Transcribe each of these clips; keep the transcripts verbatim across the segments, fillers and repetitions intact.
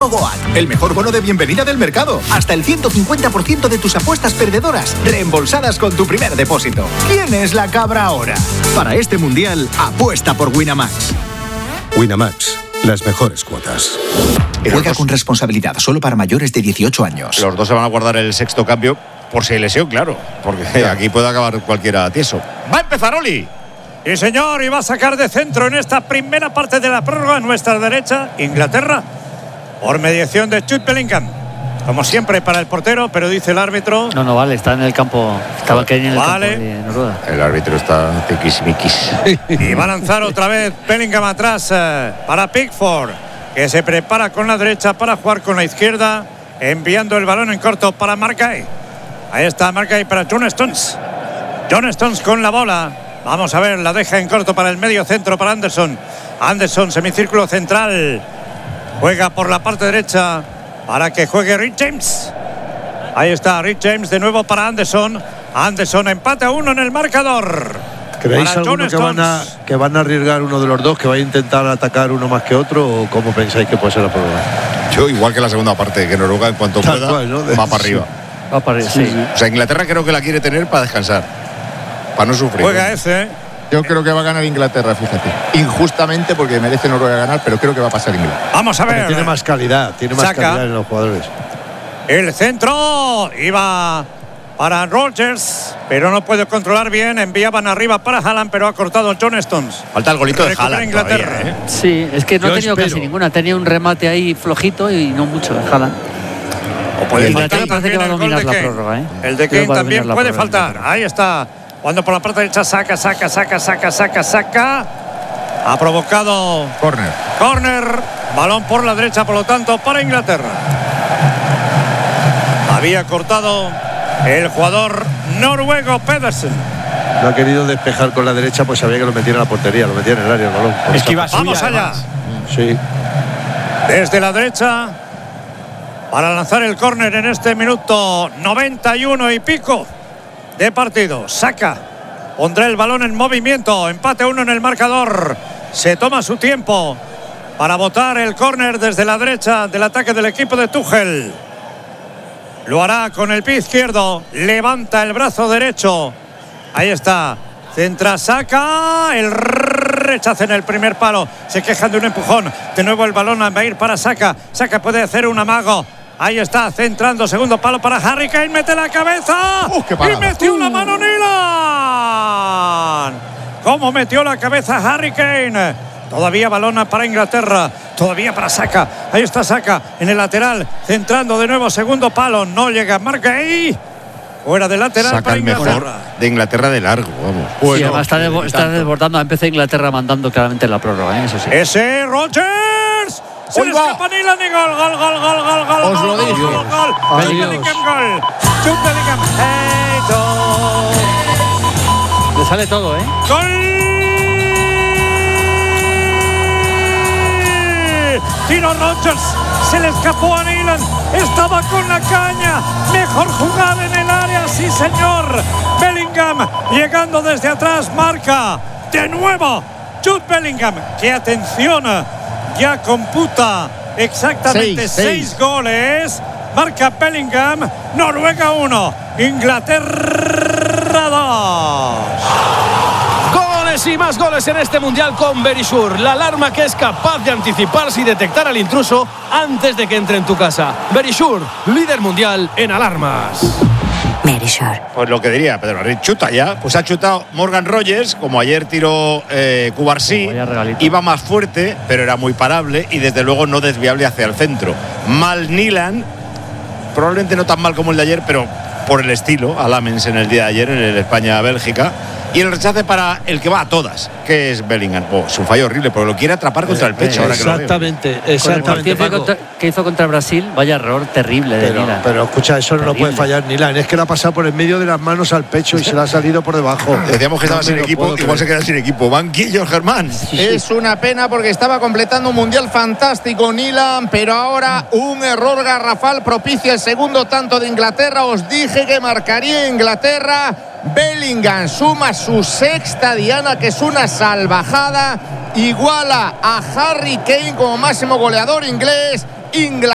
Goat, el mejor bono de bienvenida del mercado. Hasta el ciento cincuenta por ciento de tus apuestas perdedoras reembolsadas con tu primer depósito. ¿Quién es la cabra ahora? Para este mundial, apuesta por Winamax. Winamax, las mejores cuotas. Juega con responsabilidad, solo para mayores de dieciocho años. Los dos se van a guardar el sexto cambio por si hay lesión, claro, porque claro, aquí puede acabar cualquiera tieso. ¡Va a empezar Oli! Sí, señor, y va a sacar de centro en esta primera parte de la prórroga a nuestra derecha, Inglaterra, por mediación de Jude Bellingham. Como siempre para el portero, pero dice el árbitro... No, no vale, está en el campo, estaba que en el vale. campo de Noruega. El árbitro está tiquismiquis. Y va a lanzar otra vez Bellingham atrás eh, para Pickford, que se prepara con la derecha para jugar con la izquierda, enviando el balón en corto para Markay. Ahí está Markay para John Stones. John Stones con la bola. Vamos a ver, la deja en corto para el medio centro para Anderson. Anderson, semicírculo central. Juega por la parte derecha para que juegue Rhys James. Ahí está Rhys James de nuevo para Anderson. Anderson empate a uno en el marcador. ¿Creéis alguno que van, a, que van a arriesgar uno de los dos, que va a intentar atacar uno más que otro, o cómo pensáis que puede ser la prueba? Yo igual que la segunda parte, que Noruega en cuanto Tal pueda cual, ¿no? va para arriba. Sí. Va para arriba, sí. sí. O sea, Inglaterra creo que la quiere tener para descansar, para no sufrir. Juega ese. Yo creo que va a ganar Inglaterra, fíjate. Injustamente, porque merece Noruega ganar, pero creo que va a pasar Inglaterra. Vamos a ver. Pero tiene más calidad, tiene más Saca. calidad en los jugadores. El centro iba para Rodgers, pero no puede controlar bien. Enviaban arriba para Haaland, pero ha cortado John Stones. Falta el golito de Recupera Haaland Inglaterra. todavía, ¿eh? Sí, es que no Yo ha tenido espero. casi ninguna. Tenía un remate ahí flojito y no mucho de Haaland. O puede Inglaterra faltar parece que va a también el dominar gol la de Kane. prórroga, ¿eh? El de Creo Kane que va a también dominar la puede prórroga. faltar. Ahí está. Cuando por la parte derecha saca, saca, saca, saca, saca, saca. Ha provocado Corner. Corner. Balón por la derecha, por lo tanto, para Inglaterra. Había cortado el jugador noruego Pedersen. Lo ha querido despejar con la derecha, pues sabía que lo metiera en la portería, lo metía en el área el balón. Es que iba suya, Vamos allá. además. Sí. Desde la derecha para lanzar el córner en este minuto noventa y uno y pico de partido. Saca, pondrá el balón en movimiento. Empate uno en el marcador. Se toma su tiempo para botar el córner desde la derecha del ataque del equipo de Tuchel. Lo hará con el pie izquierdo. Levanta el brazo derecho. Ahí está. Centra, saca. El rechazo en el primer palo. Se quejan de un empujón. De nuevo el balón va a ir para Saka. Saka puede hacer un amago. Ahí está, centrando. Segundo palo para Harry Kane. Mete la cabeza. Uh, qué y parada. metió Uh. la mano Nilan. ¿Cómo metió la cabeza Harry Kane? Todavía balona para Inglaterra. Todavía para Saka. Ahí está Saka en el lateral. Centrando de nuevo. Segundo palo. No llega. Marca ahí. Fuera del lateral Saca para el mejor Inglaterra. de Inglaterra de largo, vamos. Sí, Bueno, además está, de- está desbordando. Empezó Inglaterra mandando claramente la prórroga, ¿eh? Eso sí. Ese Rodgers. Se ¡Uy, le va! escapa Nilan y gol, gol, gol, gol, gol, gol. Os gol, lo gol, dije. gol, gol. Ay, Jude Dios. Bellingham, gol. Jude Bellingham. Hey, Le sale todo, ¿eh? ¡Gol! Tiro Rodgers. Se le escapó a Nilan. Estaba con la caña. Mejor jugada en el área. Sí, señor. Bellingham llegando desde atrás. Marca de nuevo Jude Bellingham. Que atención. Ya computa exactamente Seis, seis, seis. goles. Marca Bellingham. Noruega uno. Inglaterra dos. Goles y más goles en este mundial con Verisure, la alarma que es capaz de anticiparse y detectar al intruso antes de que entre en tu casa. Verisure, líder mundial en alarmas. Verisure. Pues lo que diría Pedro Henry, chuta ya. Pues ha chutado Morgan Rogers, como ayer tiró eh, Cubarsí. Vaya regalito. Iba más fuerte, pero era muy parable y desde luego no desviable hacia el centro. Mal Nilan, probablemente no tan mal como el de ayer, pero por el estilo, a Lamens en el día de ayer, en el España-Bélgica. Y el rechace para el que va a todas, que es Bellingham. Oh, es un fallo horrible, porque lo quiere atrapar contra el pecho. Eh, ahora que lo veo. exactamente, Con el exactamente. partido que, Paco. contra- que hizo contra Brasil, vaya error terrible de Pero, Nilan. pero escucha, eso no lo puede Terrible. fallar Nilan. Es que le ha pasado por el medio de las manos al pecho y se le ha salido por debajo. Decíamos que estaba No sin me lo equipo, puedo igual se creer. queda sin equipo. Banquillo, Germán. Es una pena porque estaba completando un mundial fantástico Nilan, pero ahora un error garrafal propicia el segundo tanto de Inglaterra. Os dije que marcaría Inglaterra. Bellingham suma su sexta diana, que es una salvajada. Iguala a Harry Kane como máximo goleador inglés. Inglaterra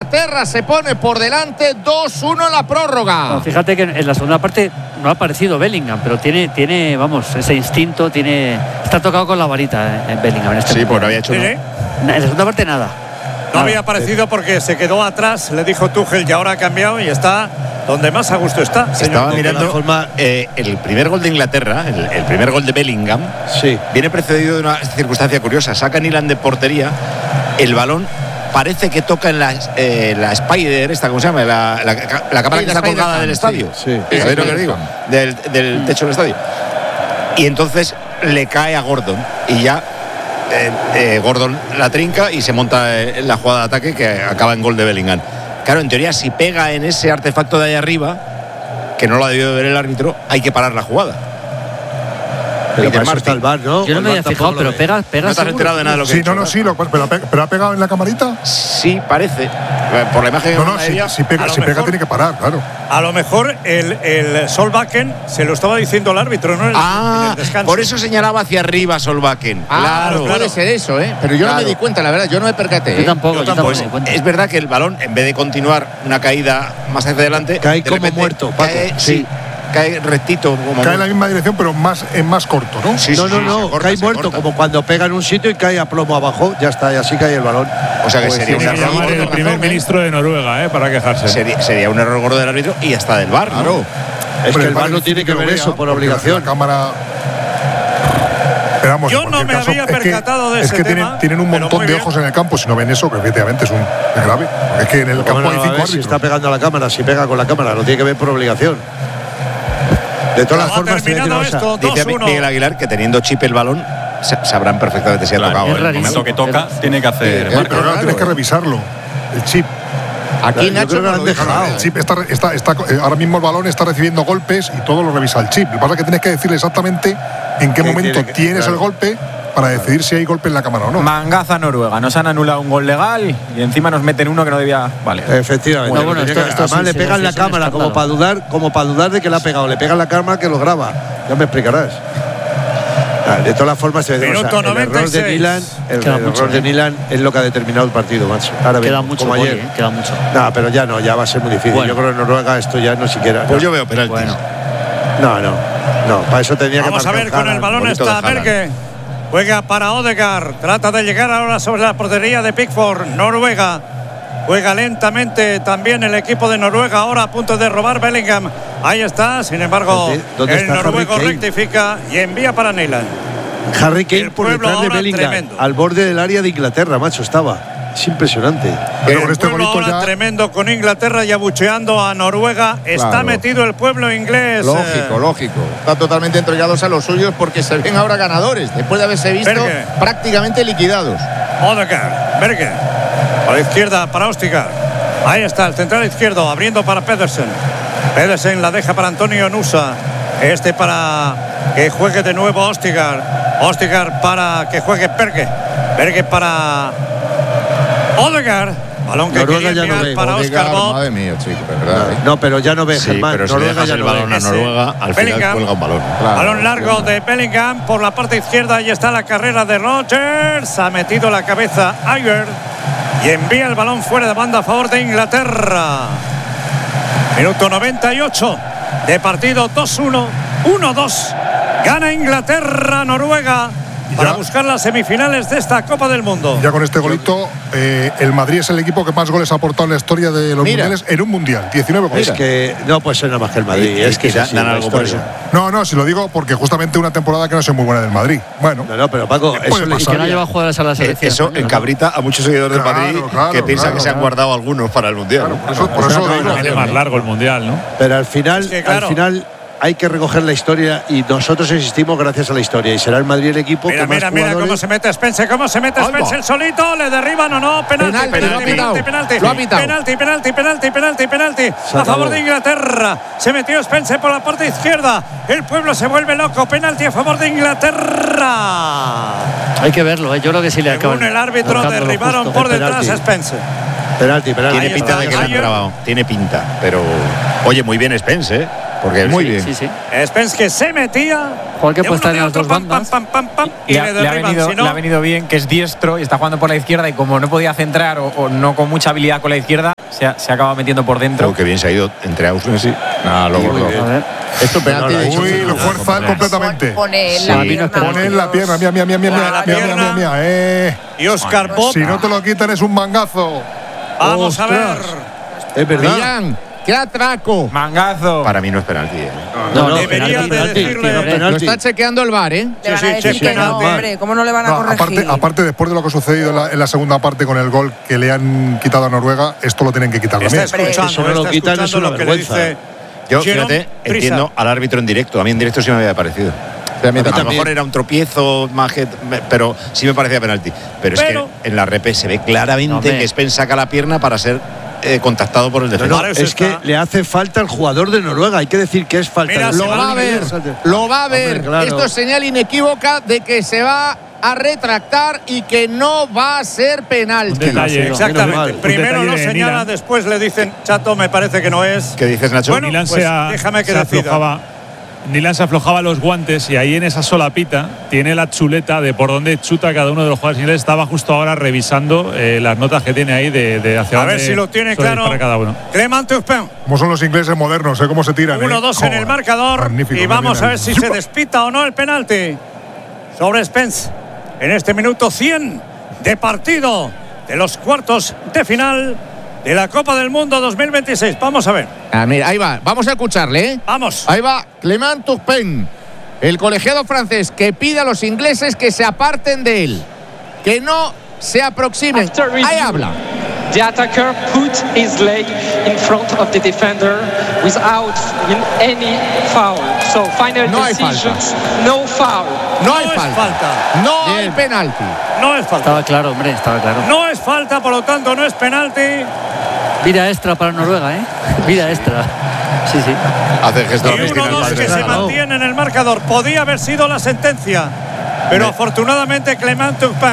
Inglaterra se pone por delante dos uno en la prórroga. No, fíjate que en la segunda parte no ha aparecido Bellingham, pero tiene, tiene vamos, ese instinto, tiene está tocado con la varita en Bellingham. En este sí, pues no había hecho ¿Sí? nada. En la segunda parte nada. No nada. Había aparecido porque se quedó atrás, le dijo Tuchel y ahora ha cambiado y está donde más a gusto está. Estaba señor. mirando forma... eh, el primer gol de Inglaterra, el, el primer gol de Bellingham, sí. viene precedido de una circunstancia curiosa. Saca Nyland de portería, el balón parece que toca en la, eh, la Spider, esta, ¿cómo se llama? La, la, la cámara sí, que la está colgada Spider del estadio. Sí, sí. ¿Sabéis lo que os digo? Del, del techo del estadio. Y entonces le cae a Gordon y ya eh, eh, Gordon la trinca y se monta en la jugada de ataque que acaba en gol de Bellingham. Claro, en teoría, si pega en ese artefacto de ahí arriba, que no lo ha debido de ver el árbitro, hay que parar la jugada. Pero para eso está el V A R, ¿no? Yo no me había fijado, pero pega, pega. ¿No te has enterado de nada de lo que Sí, he hecho, no, no, sí, lo, pero, pero ha pegado en la camarita. Sí, parece. Por la imagen No, no, de si, ella, si pega, a lo si pega mejor- tiene que parar, claro. A lo mejor el, el Solbakken se lo estaba diciendo el árbitro, ¿no? En el, en Ah, el descanso. por eso señalaba hacia arriba Solbakken. Ah, claro, puede claro. ser eso, ¿eh? Pero yo no Claro. me di cuenta, la verdad, yo no me percaté. Yo ¿eh? tampoco, Yo yo tampoco. tampoco me di cuenta. Es verdad que el balón, en vez de continuar una caída más hacia adelante, Cae de como repente muerto, Paco. cae, Sí. sí, cae rectito. Como Cae en la misma dirección, pero más, en más corto, ¿no? Sí, no, sí, no, sí, no, se corta, cae se muerto, corta. como cuando pega en un sitio y cae a plomo abajo, ya está, y así cae el balón. O sea que Pues sería un tiene que error llamar gordo. el primer ministro de Noruega, ¿eh? Para quejarse. Sería, sería un error gordo del árbitro y hasta del V A R, ¿no? Claro. Es Hombre, que el V A R no dice tiene que lo ver vea, eso por porque obligación. La cámara. Pero vamos, Yo en no cualquier me caso, había es que- percatado de es ese que tema, tienen, tienen un pero montón muy de bien. ojos en el campo. Si no ven eso, que efectivamente es, un, es grave. Es que en el campo Bueno, hay a cinco ver si árbitros. está pegando a la cámara, si pega con la cámara, lo tiene que ver por obligación. De todas las Ha formas, te voy a decir terminado una cosa. esto, Dice dos uno. Miguel Aguilar que teniendo chip el balón, sa- sabrán perfectamente si ha Claro, tocado. es ¿eh? en el momento que toca, tiene que hacer. Sí, pero ahora tienes que revisarlo. El chip. Aquí Yo Nacho creo que no lo lo han dijo. dejado. El chip está, está, está, eh, ahora mismo el balón está recibiendo golpes y todo lo revisa el chip. Lo que pasa es que tienes que decirle exactamente en qué Que momento tiene que- tienes claro. el golpe para decidir si hay golpe en la cámara o no. Mangaza Noruega. Nos han anulado un gol legal y encima nos meten uno que no debía. Vale. Efectivamente. No, bueno, Tenía esto- que- esto además sí, le sí, pegan sí, la es un cámara como escándalo. para dudar, como para dudar de que le ha pegado. Le pegan la cámara que lo graba. Ya me explicarás. Ah, de todas las formas, se ve, o sea, Minuto el error noventa y seis. de Nyland, el, Queda el mucho, error de ¿eh? Nyland es lo que ha determinado el partido, macho. Ahora Queda bien, mucho, como Poli, ayer. ¿eh? Queda mucho. No, pero ya no, ya va a ser muy difícil. Bueno. Yo creo que en Noruega esto ya no siquiera. Pues no. yo veo penaltis. Bueno. No, no, no, para eso tenía Vamos que a marcar ver, con el Haaland. balón bonito está de Haaland. Berge. Juega para Odegaard. Trata de llegar ahora sobre la portería de Pickford. Noruega. Juega lentamente también el equipo de Noruega. Ahora a punto de robar Bellingham. Ahí está. Sin embargo, ¿Dónde- dónde el está Harry noruego Kane? rectifica y envía para Nyland. Harry Kane El por pueblo detrás de ahora Bellingham, tremendo. al borde del área de Inglaterra, macho, estaba. Es impresionante. Pero El con este pueblo golito ahora ya. tremendo con Inglaterra y abucheando a Noruega. Está Claro. metido el pueblo inglés. Lógico, eh, lógico. Están totalmente entregados a los suyos porque se ven ahora ganadores, después de haberse visto Berge. prácticamente liquidados. Odegaard, Berge. A la izquierda para Ostigar. Ahí está el central izquierdo abriendo para Pedersen. Pedersen la deja para Antonio Nusa. Este para que juegue de nuevo Ostigar. Ostigar para que juegue Berge. Berge para Odegaard. Balón que Noruega quería ya no enviar ve. para Oscar Odegaard, Bob. madre mía, chico, de verdad. ¿eh? No, pero ya no ve, Sí, Germán. pero si Noruega dejas ya el no balón ve. a Ese. Noruega, al final Bellingham. cuelga un balón. Claro, Balón largo sí. de Bellingham por la parte izquierda. Y está la carrera de Rodgers. Ha metido la cabeza Ayer y envía el balón fuera de banda a favor de Inglaterra. Minuto noventa y ocho de partido. Dos uno, uno dos. Gana Inglaterra, Noruega para Ya. buscar las semifinales de esta Copa del Mundo. Ya con este golito, eh, el Madrid es el equipo que más goles ha aportado en la historia de los Mira. mundiales en un mundial. diecinueve goles. Es que no puede ser nada más que el Madrid. Y- es que y es da- así, dan la algo por historia. No, no, si lo digo porque justamente una temporada que no ha sido muy buena del Madrid. Bueno, No, no, pero Paco, Puede eso es la pasar. Y que no historia. lleva jugadores a la Eh, selección. Eso española, ¿no? encabrita a muchos seguidores del Claro, Madrid claro, que piensan claro, que se han claro. guardado algunos para el mundial. claro, por eso, por Es eso una digo. Tiene más largo el mundial, ¿no? Pero al final, Es que, claro. al final hay que recoger la historia y nosotros existimos gracias a la historia y será el Madrid el equipo Mira, que más mira, mira cómo jugadores- se mete Spencer, cómo se mete Spencer solito, le derriban o no, penalti, Penalti, penalti, lo ha penalti, pitado. penalti, Lo ha pitado. penalti, penalti, penalti, penalti, penalti, a acabó. favor de Inglaterra, se metió Spencer por la parte izquierda, el pueblo se vuelve loco, penalti a favor de Inglaterra. Hay que verlo, ¿eh? Yo creo que sí le acaban. Según el árbitro marcando lo derribaron justo. por detrás penalti. a Spencer. Penalti, penalti. Tiene Ahí pinta está, de que le han Ayer. grabado. Tiene pinta. Pero, oye, muy bien Spence, ¿eh? Porque Muy sí, bien. Sí, sí. Spence que se metía. Juan que de puede uno estar en de las otro, dos pam, bandas. pam, pam, pam, pam, y Le, le le ha derriban. venido, Si no, le ha venido bien que es diestro y está jugando por la izquierda y como no podía centrar o, o no con mucha habilidad con la izquierda, se ha, se ha acabado metiendo por dentro. Oh, qué bien se ha ido entre Ausnes y. Nada, lo gordo. A ver. Esto penalti de Uy, lo fuerza él completamente. Pone Sí. la Vino pierna. esperando. Pon en la pierna, mía, mía, mía, mía, Pone mía, la mía, mía, pierna. mía, mía, eh. y Oscar Bob. Si no te lo quitan es un mangazo. Vamos a ver. Es verdad. Millán, qué atraco. Mangazo. Para mí no es penalti. ¿eh? No, no, debería penalti, de penalti, decirle- penalti. Lo está chequeando el V A R, ¿eh? Le van Sí, a sí, decir sí, que sí, no, penalti. hombre. ¿Cómo no le van a No, corregir? aparte, aparte, después de lo que ha sucedido en la, en la segunda parte con el gol que le han quitado a Noruega, esto lo tienen que quitar Está también. escuchando, Eso no lo está quitan, escuchando es una lo que le vergüenza. dice. Yo, Jerome fíjate, Prisa. entiendo al árbitro en directo. A mí en directo sí me había parecido. A lo también. mejor era un tropiezo, más que- pero sí me parecía penalti. Pero, Pero- es que en la repe se ve claramente Hombre. que Spence saca la pierna para ser eh, contactado por el No, defensor. no, Para eso es que está. le hace falta al jugador de Noruega. Hay que decir que es falta. Mira, de se Lo va a ver, lo va a ver. Hombre, claro. Esto es señal inequívoca de que se va a retractar y que no va a ser penalti. Un detalle. Exactamente. Menos mal. Primero Un lo detalle de señala, Milan. después le dicen, Chato, me parece que no es. ¿Qué dices, Nacho? Bueno, Nilan pues se, ha- déjame que se decida. aflojaba. Nilan se aflojaba los guantes y ahí en esa solapita tiene la chuleta de por dónde chuta cada uno de los jugadores ingleses. Estaba justo ahora revisando eh, las notas que tiene ahí de, de hacia A dónde ver si lo tiene suele claro. disparar cada uno. Clement Turpin. Como son los ingleses modernos, ¿eh? Cómo se tiran. uno ¿eh? dos en el Joder, marcador. magnífico, Y vamos mira, a ver si se despita o no el penalti sobre Spence en este minuto cien de partido de los cuartos de final de la Copa del Mundo dos mil veintiséis. Vamos a ver. Ah, mira, ahí va. Vamos a escucharle, ¿eh? Vamos. Ahí va Clement Turpin, el colegiado francés que pide a los ingleses que se aparten de él, que no se aproximen. After review, Ahí habla. The attacker put his leg in front of the defender without any foul. So final No hay decisions, no foul. No hay es falta. falta. No hay Bien. penalti. No es falta. Estaba claro, hombre, estaba claro. No es falta, por lo tanto no es penalti. Vida extra para Noruega, ¿eh? Vida extra. Sí, sí. Hace el gesto Y de la piscina uno el dos que padre. se Claro. mantiene en el marcador. Podía haber sido la sentencia. Pero Me- afortunadamente Clement Turpin.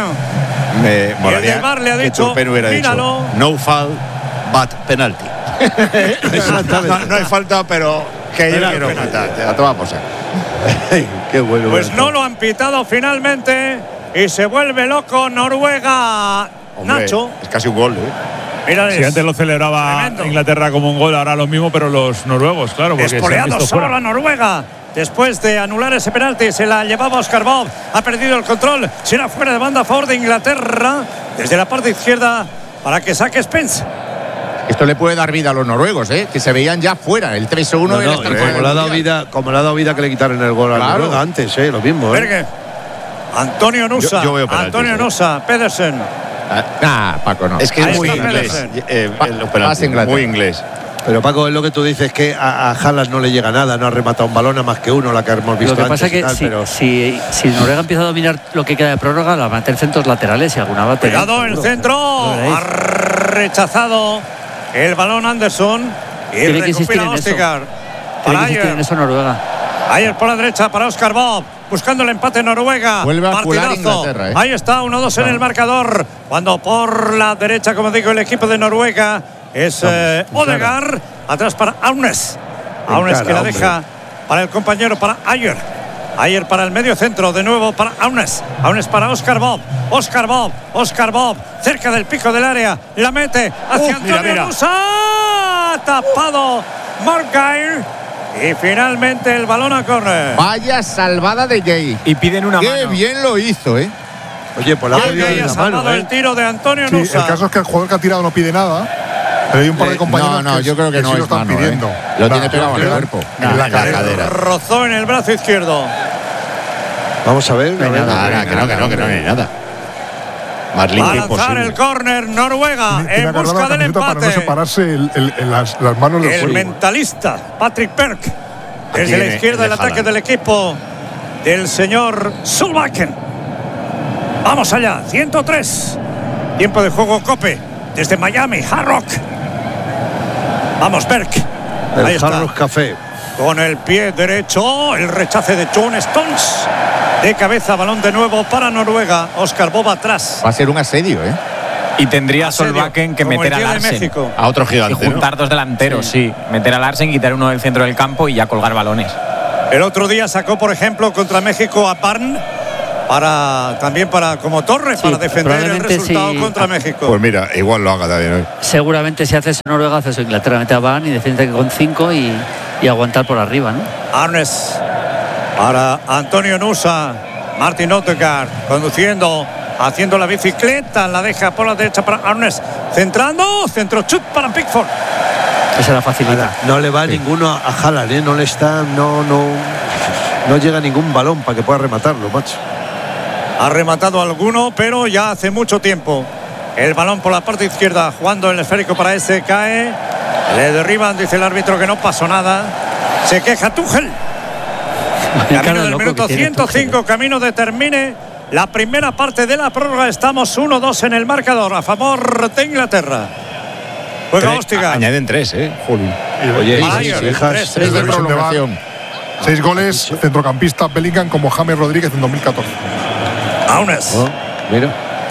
Me molaría del V A R le ha que dicho, Turpin hubiera míralo. dicho no foul, but penalty. no, no hay falta, pero que yo quiero falta. Ya, toma por saco. Qué bueno. Pues Berto. no lo han pitado finalmente. Y se vuelve loco Noruega. Hombre, Nacho. es casi un gol, ¿eh? Mira, Si antes lo celebraba Tremendo. Inglaterra como un gol, ahora lo mismo, pero los noruegos, claro, porque se han espoleado visto solo fuera. a Noruega. Después de anular ese penalti, se la llevaba Oscar Bob. Ha perdido el control. Será fuera de banda a favor de Inglaterra. Desde la parte izquierda para que saque Spence. Esto le puede dar vida a los noruegos, ¿eh? Que se veían ya fuera. El tres uno No, era no, estar y fuera como, del le ha dado Mundial. vida, como le ha dado vida que le quitaron el gol a Claro. Noruega antes, ¿eh? Lo mismo, ¿eh? Berge. Antonio Nusa. Yo- yo veo penalti, Antonio sí. Nusa. Pedersen. Ah, Paco, no. Es que Ahí es muy está inglés. Pedersen. eh, Pa- los pasa penaltis, Inglaterra. muy inglés. Pero Paco, es lo que tú dices, que a, a Haaland no le llega nada, no ha rematado un balón a más que uno, la que hemos visto Lo que pasa antes es y que tal, si, pero si, si Noruega empieza a dominar lo que queda de prórroga, la va a meter centros laterales y alguna va a tener. Cuidado el seguro. centro. Lo veréis. Ha rechazado el balón Anderson. Y Tiene que insistir recupera en eso. Ostigar. Tiene Para que insistir en Ayer. eso Noruega. Ayer por la derecha para Oscar Bob. Buscando el empate Noruega. Vuelve a cular Partidazo. Inglaterra, ¿eh? Ahí está, uno dos en el marcador. Cuando por la derecha, como digo, el equipo de Noruega es eh, Odegaard. Atrás para Aunes. Aunes que la hombre. deja para el compañero, para Ayer. Ayer para el medio centro, de nuevo para Aunes. Aunes para Oscar Bob. Oscar Bob. Oscar Bob. Cerca del pico del área. La mete hacia Uh, mira, Antonio mira. Nusa. Tapado Margair. Y finalmente el balón a córner. Vaya salvada de Gay. Y piden una Qué mano. bien lo hizo, ¿eh? oye, pues la ha pedido Gay de ha la salvado mano, el ¿eh? tiro de Antonio Sí, Nusa. el caso es que el jugador que ha tirado no pide nada, pero hay un par de Eh, compañeros no, no, que, yo creo que no sí es lo están mano, ¿eh? pidiendo. Lo No, tiene pegado al en la- cuerpo. En la la cadera. cadera. Rozó en el brazo izquierdo. Vamos a ver. a ver. Nada, nada, que no, que no, que no, ni nada. Más Va a limpio lanzar imposible. el córner Noruega Tiene- tiene en agarrado busca la del camiseta para no empate. separarse el- el- el- las, las manos del El juego. mentalista Patrick Perk. Desde Aquí la viene izquierda el el de ataque Haaland. del equipo del señor Solbakken. Vamos allá, ciento tres. Tiempo de juego Cope desde Miami, Hard Rock. Vamos, Perk. Ahí El está. Hard Rock Café. Con el pie derecho, el rechace de John Stones. De cabeza, balón de nuevo para Noruega. Oscar Bob atrás. Va a ser un asedio, ¿eh? Y tendría Solbakken que meter a Larsen. A otro gigante. Y juntar ¿no? dos delanteros, sí. sí. Meter a Larsen, quitar uno del centro del campo y ya colgar balones. El otro día sacó, por ejemplo, contra México a Parn. Para, también para como torre, sí, para defender el resultado sí. contra México. Pues mira, igual lo haga también hoy. Seguramente si hace eso Noruega, hace eso Inglaterra, mete a Van y defiende con cinco y, y aguantar por arriba, ¿no? Arnes para Antonio Nusa, Martin Odegaard conduciendo, haciendo la bicicleta, la deja por la derecha para Arnes, centrando, centro chut para Pickford. Esa era facilidad. No le va sí. ninguno a Haaland, ¿eh? No le está, no, no, no llega ningún balón para que pueda rematarlo, macho. Ha rematado alguno, pero ya hace mucho tiempo. El balón por la parte izquierda, jugando el esférico para ese, cae. Le derriban, dice el árbitro que no pasó nada. Se queja Tuchel. Camino del minuto ciento cinco, camino de termine la primera parte de la prórroga. Estamos uno dos en el marcador a favor de Inglaterra. Juega Ostiga. Añaden tres, ¿eh? Juli. Oye, Mayer, tres, tres, tres de prolongación. Seis goles, centrocampista Bellingham como James Rodríguez en dos mil catorce. Auners. Oh, mira.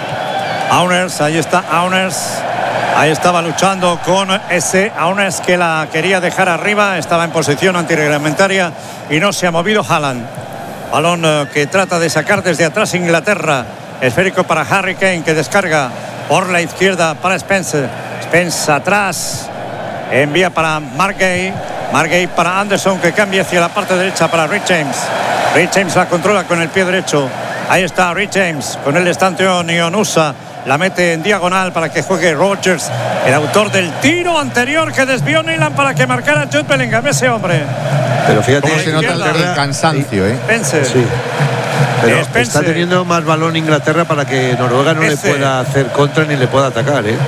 Auners, ahí está Auners. Ahí estaba luchando con ese Auners que la quería dejar arriba. Estaba en posición antirreglamentaria y no se ha movido Haaland. Balón eh, que trata de sacar desde atrás Inglaterra. Esférico para Harry Kane que descarga por la izquierda para Spence. Spence atrás. Envía para Margay. Margay para Anderson que cambia hacia la parte derecha para Rich James. Rich James la controla con el pie derecho. Ahí está Rich James, con él está Antonio Nusa, la mete en diagonal para que juegue Rodgers, el autor del tiro anterior que desvió Nyland para que marcara Jude Bellingham, ese hombre. Pero fíjate cómo se nota el, el cansancio, ¿eh? Spencer. Sí. Pero Spencer. Está teniendo más balón Inglaterra para que Noruega no ese. le pueda hacer contra ni le pueda atacar, ¿eh?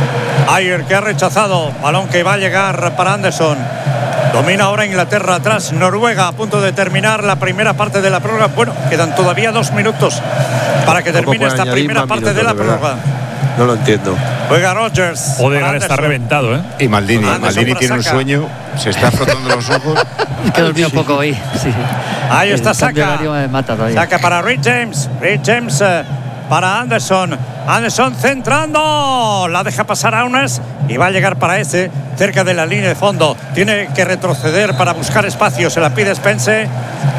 Ayer que ha rechazado, balón que va a llegar para Anderson. Domina ahora Inglaterra atrás, Noruega a punto de terminar la primera parte de la prórroga. Bueno, quedan todavía dos minutos para que termine esta primera parte de la prórroga. No lo entiendo. Juega Rodgers. Odegaard está reventado, ¿eh? Y Maldini. Anderson Maldini tiene un sueño, se está frotando los ojos. Que dormido sí. poco hoy. Sí. Ahí está Saka. Mata Saka para Rich James. Rich James eh, para Anderson. Anderson centrando. La deja pasar a Auners y va a llegar para ese cerca de la línea de fondo. Tiene que retroceder para buscar espacio. Se la pide Spence.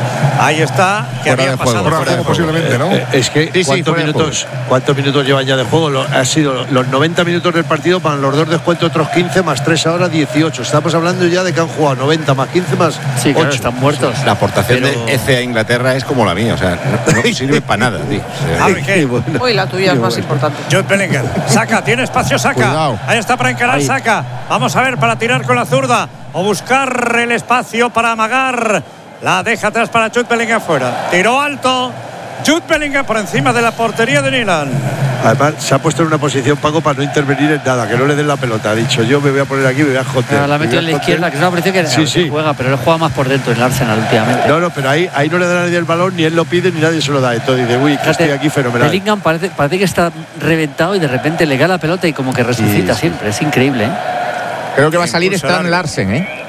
Ahí está. Que fuera había de pasado juego, fuera de juego, posiblemente, ¿no? Eh, es que sí, ¿cuántos, sí, minutos, ¿cuántos minutos llevan ya de juego? Lo, ha sido los noventa minutos del partido, para los dos descuentos otros quince, más tres ahora dieciocho. Estamos hablando ya de que han jugado noventa, más quince, más sí, claro, ocho. Están muertos. La aportación Pero... de Eze a Inglaterra es como la mía, o sea, no, no sirve para nada, tío. O sea, bueno. Uy, la tuya es más bueno. importante. Jude Bellingham. Saka, tiene espacio Saka. Cuidado. Ahí está para encarar Saka. Vamos a ver para tirar con la zurda o buscar el espacio para amagar. La deja atrás para Jude Bellingham fuera. Tiro alto. Jude Bellingham por encima de la portería de Nyland. Además, se ha puesto en una posición, Paco, para no intervenir en nada, que no le den la pelota. Ha dicho, yo me voy a poner aquí y me voy a joder. La ha metido en la izquierda, que es una posición que sí, sí. juega, pero él juega más por dentro en el Arsenal últimamente. No, no, pero ahí, ahí no le da a nadie el balón, ni él lo pide, ni nadie se lo da. Entonces dice, uy, que estoy aquí fenomenal. Bellingham parece, parece que está reventado y de repente le cae la pelota y como que resucita sí, siempre. Sí. Es increíble, ¿eh? Creo que va a salir Strand Larsen, ¿eh?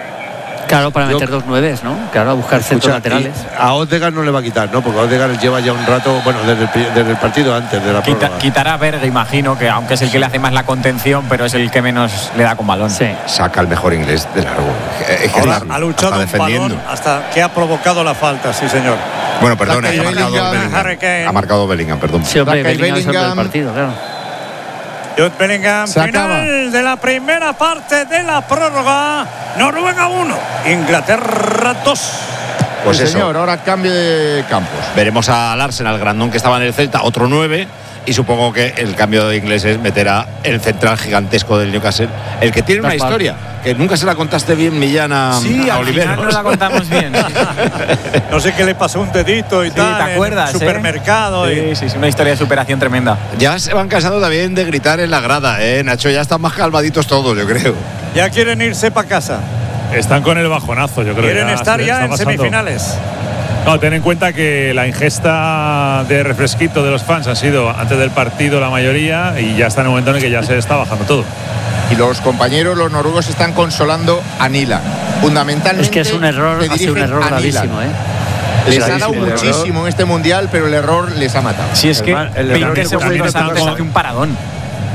Claro, para meter Yo, dos nueves, ¿no? Claro, a buscar escucha, centros laterales. A Odegaard no le va a quitar, ¿no? Porque Odegaard lleva ya un rato, bueno, desde el, desde el partido antes de la Quita, prórroga. Quitará a Berg, imagino, que aunque es el que le hace más la contención, pero es el que menos le da con balón. Sí. Saca el mejor inglés de largo. Es que Ahora, ha luchado un balón hasta que ha provocado la falta, sí, señor. Bueno, perdón, ha marcado Bellingham. Ha marcado Bellingham, perdón. Sí, hombre, Bellingham es el del partido, claro. Jude Bellingham, Se final acaba. de la primera parte de la prórroga. Noruega uno, Inglaterra dos. Pues sí, eso. Señor, ahora cambio de campos. Veremos al Arsenal, grandón que estaba en el Celta, otro nueve. Y supongo que el cambio de ingleses meterá el central gigantesco del Newcastle, el que tiene una historia que nunca se la contaste bien, Millán, a, sí, a Oliver. Sí, no la contamos bien. Sí, sí. No sé qué le pasó un dedito y sí, tal. ¿Te acuerdas? En el supermercado. ¿eh? Y... Sí, sí, una historia de superación tremenda. Ya se van cansando también de gritar en la grada, ¿eh, Nacho? Ya están más calmaditos todos, yo creo. Ya quieren irse para casa. Están con el bajonazo, yo creo. Quieren ya estar ya en pasando. semifinales. No, ten en cuenta que la ingesta de refresquito de los fans ha sido antes del partido la mayoría y ya está en el momento en el que ya se está bajando todo. Y los compañeros, los noruegos, están consolando a Nyland. Fundamentalmente. Es que es un error, ha sido un error gravísimo, ¿eh? Les ha dado muchísimo en este mundial, pero el error les ha matado. Si es que veinte segundos antes hace un paradón.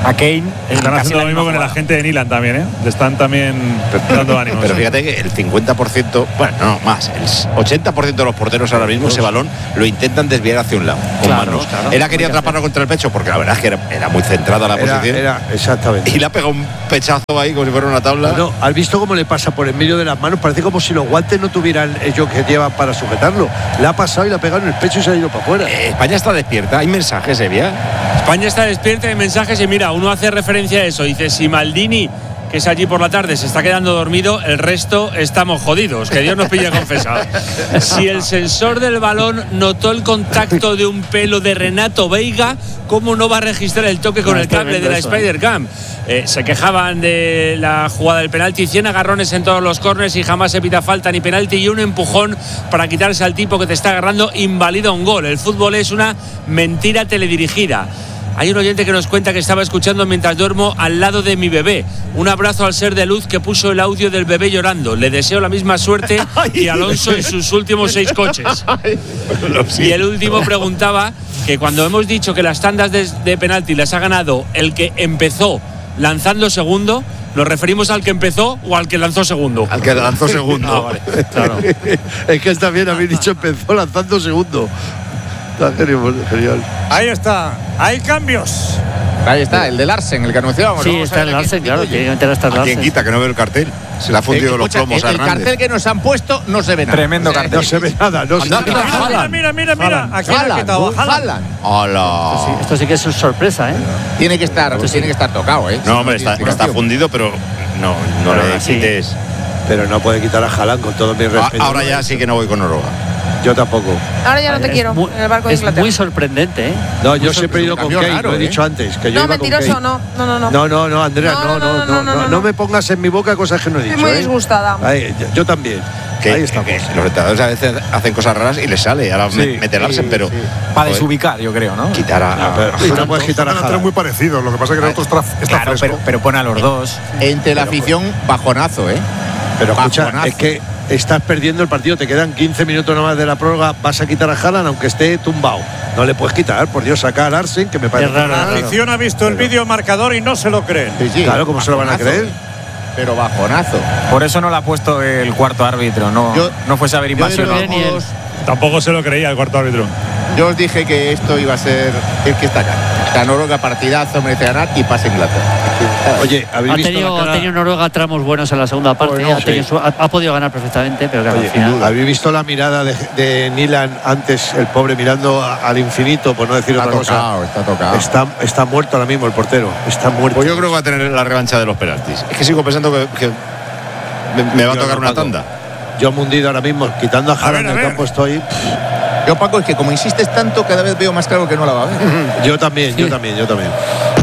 a Kane. Están haciendo lo mismo con el agente de Nilan también, ¿eh? Le están también dando ánimos. Pero fíjate que el cincuenta por ciento, bueno, no, más, el ochenta por ciento de los porteros ahora mismo ese balón lo intentan desviar hacia un lado, con Claro, manos. claro. Él ha querido atraparlo contra el pecho porque la verdad es que era, era muy centrada la Era, posición. era, exactamente. Y le ha pegado un pechazo ahí como si fuera una tabla. No, ¿has visto cómo le pasa por en medio de las manos? Parece como si los guantes no tuvieran ellos que llevan para sujetarlo. Le ha pasado y le ha pegado en el pecho y se ha ido para afuera. Eh, España está despierta, hay mensajes, Evia. España está despierta, hay mensajes y mira, uno hace referencia a eso. Dice, si Maldini, que es allí por la tarde, se está quedando dormido, el resto estamos jodidos. Que Dios nos pille confesado. Si el sensor del balón notó el contacto de un pelo de Renato Veiga, ¿cómo no va a registrar el toque con No, el cable de la eso, Spider-Cam? Eh, se quejaban de la jugada del penalti, cien agarrones en todos los corners y jamás se pita falta ni penalti, y un empujón para quitarse al tipo que te está agarrando invalida un gol. El fútbol es una mentira teledirigida. Hay un oyente que nos cuenta que estaba escuchando mientras duermo al lado de mi bebé. Un abrazo al ser de luz que puso el audio del bebé llorando. Le deseo la misma suerte que Alonso en sus últimos seis coches. Y el último preguntaba que cuando hemos dicho que las tandas de, de penalti las ha ganado el que empezó lanzando segundo, ¿nos referimos al que empezó o al que lanzó segundo? Al que lanzó segundo. Ah, vale, claro. Es que está bien, habéis dicho empezó lanzando segundo. Está genial. Ahí está, hay cambios. Ahí está, el de Larsen, el que anunciábamos. Sí, Vamos a está ver el a quién Larsen, claro, sustituye. tiene que meter hasta el ¿A quién Larsen. quita que no ve el cartel? Se le ha fundido Eh, los escucha, plomos el, a el Hernández. cartel que nos han puesto no se ve nada. Tremendo Eh, cartel. No se ve nada, no se Anda, ve mira, nada. Mira, mira, mira, mira. Aquí ha Haaland, quitado a Haaland. Haaland. ¡Hola! Esto sí, esto sí que es una sorpresa, ¿eh? Tiene que estar, tiene que estar tocado, ¿eh? No, hombre, está, Tiene está explicación. fundido, pero no, no Pero le sí. quites. Pero no puede quitar a Haaland con todo mi A- respeto. Ahora ya sí que no voy con Noruega. Yo tampoco. Ahora ya no te Es quiero muy- en el barco de es Inglaterra. muy sorprendente, ¿eh? No, yo Muy siempre he ido con cambio Kane, raro, lo he ¿eh? dicho antes. Que yo No, iba con mentiroso, Kane. no, no, no, no. No, no, no, Andrea, No, no, no, no, no, no me pongas en mi boca cosas que no he dicho. Estoy muy ¿eh? disgustada. Ahí, yo, yo también. Que, Ahí estamos. que los entrenadores a veces hacen cosas raras y les sale. Ahora Sí, me- meter Larsen, sí, pero sí. Para joder, desubicar, yo creo, ¿no? quitar a. No, pero a- tú no puedes quitar a Son Haaland. muy parecidos, lo que pasa es que el otro está, está Claro, fresco. pero, pero pone a los dos. Entre la afición, bajonazo, ¿eh? Pero escucha, Bajonazo. es que estás perdiendo el partido, te quedan quince minutos nomás de la prórroga, vas a quitar a Haaland aunque esté tumbado. No le puedes quitar, por Dios, saca a Larsen, que me parece. Es raro, La raro. afición ha visto el vídeo marcador y no se lo creen. Sí, sí. Claro, ¿cómo se lo van a Bajonazo, creer? ¿eh? Pero bajonazo. Por eso no le ha puesto el cuarto árbitro. No, Yo- no fuese a haber Yo, invasión. de todos ni él. modos, Tampoco se lo creía el cuarto árbitro. yo os dije que esto iba a ser el que está acá. La Noruega partidazo, merece ganar y pasa Inglaterra. Oye, ¿habéis Ha visto tenido, la ha cara? tenido Noruega tramos buenos en la segunda parte. Bueno, ha, tenido sí. su- ha, ha podido ganar perfectamente, pero claro, Oye, al final. ¿habéis visto la mirada de, de Nilan antes, el pobre mirando a- al infinito, por no decir Está otra cosa? tocado, está tocado. Está, está muerto ahora mismo el portero. Está muerto. Pues yo creo que va a tener la revancha de los penaltis. Es que sigo pensando que, que me, me va a Yo tocar no, una Paco. tanda. Yo mundido ahora mismo, quitando a Haaland ver, a del ver. campo estoy. Yo, Paco, es que como insistes tanto, cada vez veo más claro que no la va a ver. Yo también, yo también, yo también.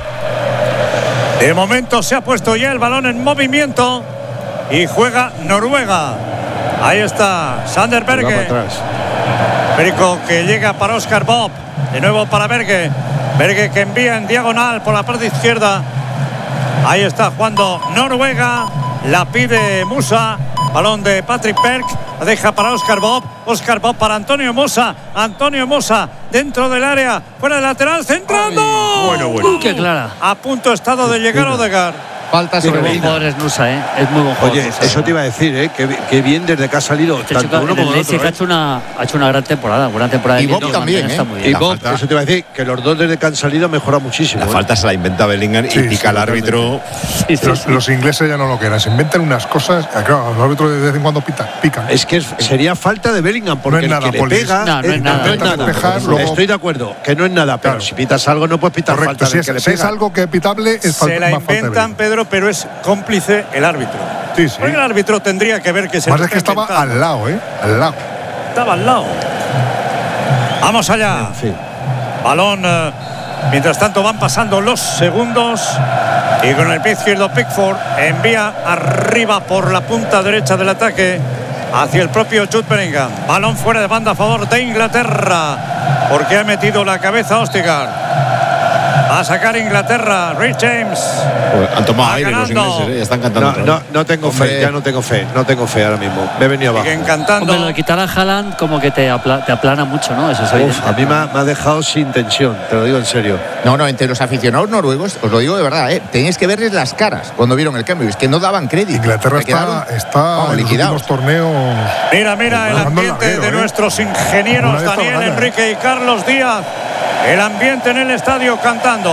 De momento se ha puesto ya el balón en movimiento y juega Noruega. Ahí está Sander Va para Berge. atrás. Perico que llega para Oscar Bob. De nuevo para Berge. Berge que envía en diagonal por la parte izquierda. Ahí está jugando Noruega. La pide Musa. Balón de Patrick Berg. La deja para Oscar Bob. Oscar Bob para Antonio Mosa. Antonio Mosa dentro del área. Fuera del lateral. Centrando. Bueno, bueno. ¡Uh, qué clara! A punto estado de llegar Odegaard. Falta Qué sobre buen Reina. jugador es Nusa, ¿eh? Es muy buen jugador. Oye, Nusa. eso te iba a decir, ¿eh? Que, que bien desde que ha salido Este tanto chico uno en el como el Leipzig otro. ha ¿eh? hecho una, ha hecho una gran temporada, buena temporada. Y de Bob Liga, también, está ¿eh? muy Y bien. Bob, falta- eso te iba a decir, que los dos desde que han salido mejora muchísimo. La ¿eh? falta se la inventa Bellingham y Sí, pica sí, al árbitro. Sí, sí, Los, sí. los ingleses ya no lo quieran, se inventan unas cosas. ah, Claro, los árbitros de vez en cuando pitan, pican. Es que es- sería falta de Bellingham, porque No es el nada, que le Polis. pega No, no es nada. no es Intentas nada. despejar, luego- Estoy de acuerdo, que no es nada, pero Claro. si pitas algo no puedes pitar Correcto, falta si del es, que le si es pega. algo que es pitable, es falta, Se la más falta de inventan, Bellingham. Pedro, pero es cómplice el árbitro. Sí, sí. Porque el árbitro tendría que ver que se Más lo es que está estaba inventando. al lado, ¿eh? Al lado. Estaba al lado. Vamos allá. En fin. Balón. eh, mientras tanto van pasando los segundos. Y con el pie izquierdo Pickford envía arriba por la punta derecha del ataque hacia el propio Jude Bellingham. Balón fuera de banda a favor de Inglaterra. Porque ha metido la cabeza Odegaard. Va a sacar Inglaterra, Rhys James. Pues han tomado Va aire los ganando. ingleses, ¿eh? Ya están cantando. No, no, no tengo Hombre. fe, ya no tengo fe, no tengo fe ahora mismo. Me he venido abajo. Siguen cantando. Hombre, lo de quitar a Haaland como que te, apla- te aplana mucho, ¿no? Eso es evidente. Uf, a mí me ha, me ha dejado sin tensión, te lo digo en serio. No, no, entre los aficionados noruegos, os lo digo de verdad, ¿eh? Tenéis que verles las caras cuando vieron el cambio. Es que no daban crédito. Inglaterra Se quedaron, está, está vamos, en los liquidados. últimos torneos. Mira, mira el Bajando el ambiente larguero, de ¿eh? nuestros ingenieros Una de Daniel estas Enrique y Carlos Díaz. El ambiente en el estadio cantando.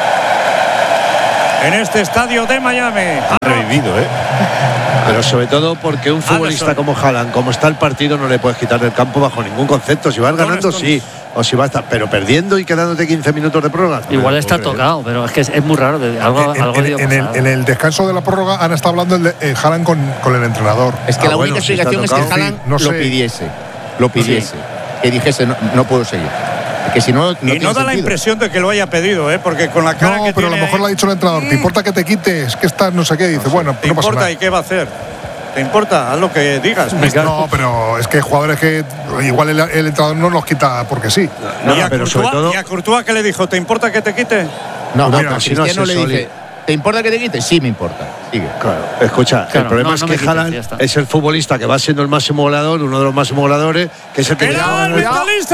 En este estadio de Miami. Han revivido, ¿eh? Pero sobre todo porque un futbolista como Haaland, como está el partido, no le puedes quitar del campo bajo ningún concepto. Si vas ganando, sí. O si vas a estar, pero perdiendo y quedándote quince minutos de prórroga. no Igual me lo está puedo creer. tocado, pero es que es, es muy raro. de- algo En, algo en- debió en el, pasar. en el descanso de la prórroga han estado hablando el de, eh, Haaland con, con el entrenador. Es que Ah, la bueno, única si está explicación es que tocado. Haaland No lo sé. pidiese. Lo pidiese. Que dijese, no, no puedo seguir. Que si no, no Y tiene no da la sentido. impresión de que lo haya pedido, ¿eh? Porque con la cara No, que pero a lo tiene mejor le ha dicho el entrenador, ¿te importa que te quites? Que estás no sé qué. Dice, bueno, ¿Te no pasa importa nada. y qué va a hacer? ¿Te importa? Haz lo que digas. No, pero es que hay jugadores que igual el, el entrenador no los quita porque sí. No, y, a pero sobre Courtois, todo. y a Courtois, ¿qué le dijo? ¿Te importa que te quite? No, no, Mira, pero si no Cristiano es le eso, dice, ¿te importa que te quites? Sí, me importa. Sigue. Claro, escucha, Claro, el problema no, es no que me quites, Haaland ya está. es el futbolista que va siendo el máximo goleador, uno de los máximos goleadores, que es el que ¡El mentalista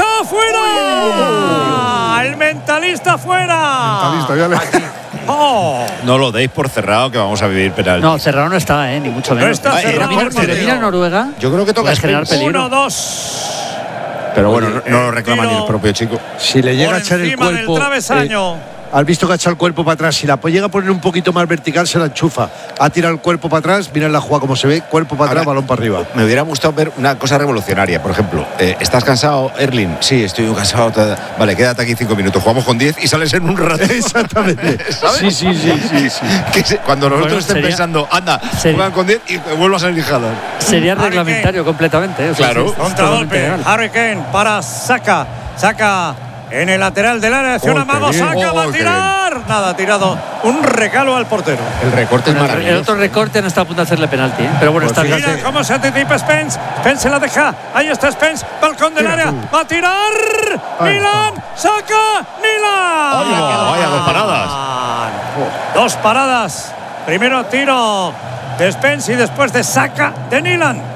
fuera! ¡El mentalista fuera! Mentalista, ya le- ¡Oh! No lo deis por cerrado que vamos a vivir penal. No, cerrado no está, ¿eh? Ni mucho No menos. está Si cerrado termina- el si termina partido. Noruega, Yo creo que toca puede generar Spence. peligro. Uno, dos. Pero bueno, no, no lo el reclama ni tiro el propio chico. Si le llega Por a echar el encima del cuerpo. travesaño. eh, has visto que ha echado el cuerpo para atrás. Si la llega a poner un poquito más vertical, se la enchufa. Ha tirado el cuerpo para atrás, mira la jugada como se ve, cuerpo para atrás, Ahora, balón para arriba. Me hubiera gustado ver una cosa revolucionaria. Por ejemplo, eh, ¿estás cansado, Erling? Sí, estoy muy cansado. ta- Vale, quédate aquí cinco minutos. Jugamos con diez y sales en un rato. Exactamente. ¿Sabes? Sí, sí, sí, sí, sí. Que se- cuando los Bueno, otros estén sería- pensando, anda, sería- juegan con diez y vuelvas a salir Haaland. Sería Harry reglamentario completamente. ¿eh? O sea, Claro. es- es totalmente Contragolpe. legal. Harry Kane para Saka. Saka en el lateral del área. Hace Oh, un qué amago. bien. Saka va a Oh, qué tirar. Nada, ha tirado un regalo al portero. El recorte es Bueno, el, el maravilloso. otro recorte no está a punto de hacerle penalti, ¿eh? Pero bueno, Pues está bien. fíjate. Mira cómo se anticipa Spence. Spence se la deja. Ahí está Spence. Balcón del Tira área. tú. Va a tirar. Ahí Milan. Saca. Milan. Vaya, vaya, dos paradas. Dos paradas. Primero tiro de Spence y después de Saka de Milan.